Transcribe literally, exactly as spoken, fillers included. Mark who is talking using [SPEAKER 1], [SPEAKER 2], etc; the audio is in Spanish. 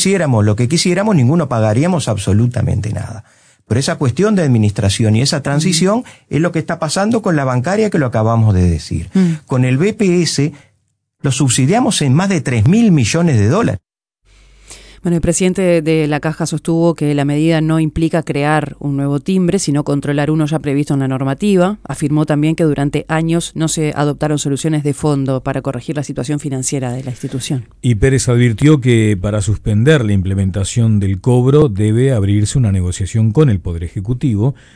[SPEAKER 1] hiciéramos lo que quisiéramos, ninguno pagaríamos absolutamente nada. Pero esa cuestión de administración y esa transición mm. es lo que está pasando con la bancaria, que lo acabamos de decir. Mm. Con el B P S lo subsidiamos en más de tres mil millones de dólares.
[SPEAKER 2] Bueno, el presidente de la Caja sostuvo que la medida no implica crear un nuevo timbre, sino controlar uno ya previsto en la normativa. Afirmó también que durante años no se adoptaron soluciones de fondo para corregir la situación financiera de la institución.
[SPEAKER 3] Y Pérez advirtió que para suspender la implementación del cobro debe abrirse una negociación con el Poder Ejecutivo